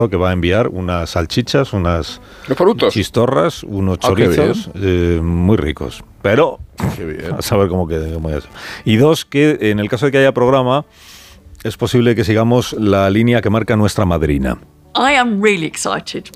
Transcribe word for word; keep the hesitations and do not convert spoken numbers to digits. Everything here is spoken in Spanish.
que va a enviar unas salchichas, unas frutos, chistorras, unos chorizos ah, eh, muy ricos. Pero qué bien. A saber cómo quede. Cómo es. Y dos, que en el caso de que haya programa, es posible que sigamos la línea que marca nuestra madrina. I am really excited